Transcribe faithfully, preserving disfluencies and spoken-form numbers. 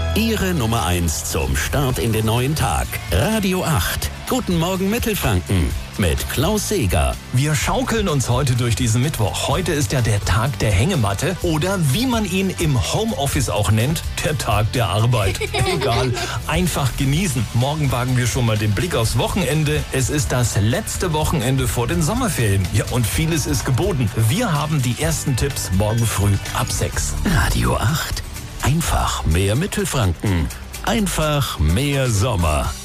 Ihre Nummer eins zum Start in den neuen Tag. Radio acht. Guten Morgen Mittelfranken mit Klaus Seeger. Wir schaukeln uns heute durch diesen Mittwoch. Heute ist ja der Tag der Hängematte oder wie man ihn im Homeoffice auch nennt, der Tag der Arbeit. Egal, einfach genießen. Morgen wagen wir schon mal den Blick aufs Wochenende. Es ist das letzte Wochenende vor den Sommerferien. Ja, und vieles ist geboten. Wir haben die ersten Tipps morgen früh ab sechs. Radio acht. Einfach mehr Mittelfranken. Einfach mehr Sommer.